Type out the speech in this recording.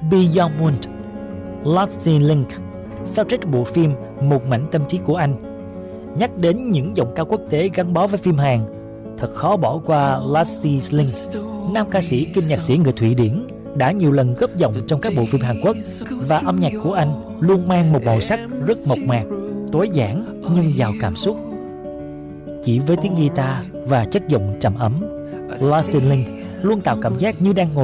Beyond Moon, Lassie Link, soundtrack bộ phim Một mảnh tâm trí của anh. Nhắc đến những giọng ca quốc tế gắn bó với phim Hàn, thật khó bỏ qua Lassie Link, nam ca sĩ kiêm nhạc sĩ người Thụy Điển, đã nhiều lần góp giọng trong các bộ phim Hàn Quốc, và âm nhạc của anh luôn mang một màu sắc rất mộc mạc, tối giản nhưng giàu cảm xúc. Chỉ với tiếng guitar và chất giọng trầm ấm, Lassie Link luôn tạo cảm giác như đang ngồi